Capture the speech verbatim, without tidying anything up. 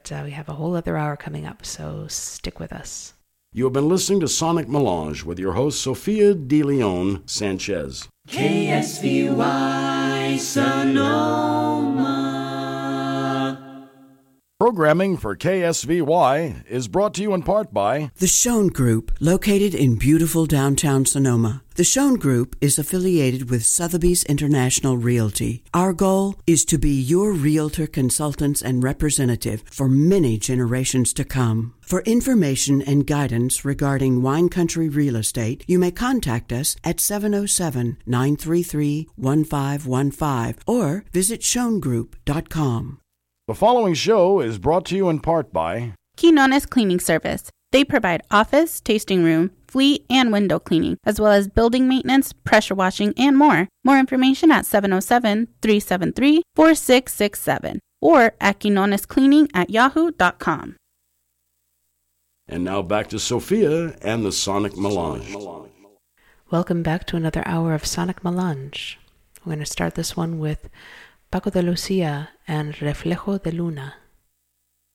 uh, we have a whole other hour coming up, so stick with us. You have been listening to Sonic Melange with your host, Sophia De Leon Sanchez. K S V Y Sonoma. Programming for K S V Y is brought to you in part by The Schoen Group, located in beautiful downtown Sonoma. The Schoen Group is affiliated with Sotheby's International Realty. Our goal is to be your realtor, consultants, and representative for many generations to come. For information and guidance regarding wine country real estate, you may contact us at seven oh seven, nine three three, one five one five or visit schoen group dot com. The following show is brought to you in part by Quinones Cleaning Service. They provide office, tasting room, fleet, and window cleaning, as well as building maintenance, pressure washing, and more. More information at seven oh seven, three seven three, four six six seven or at quinones cleaning at yahoo dot com. And now back to Sophia and the Sonic Melange. Welcome back to another hour of Sonic Melange. We're going to start this one with Paco de Lucia and Reflejo de Luna.